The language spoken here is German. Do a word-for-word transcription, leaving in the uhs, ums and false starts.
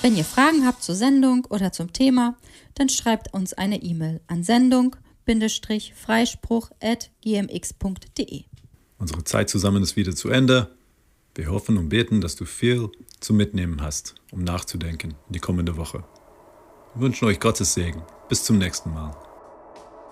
Wenn ihr Fragen habt zur Sendung oder zum Thema, dann schreibt uns eine E-Mail an sendung-freispruch at g m x punkt d e. Unsere Zeit zusammen ist wieder zu Ende. Wir hoffen und beten, dass du viel zu mitnehmen hast, um nachzudenken die kommende Woche. Wir wünschen euch Gottes Segen. Bis zum nächsten Mal.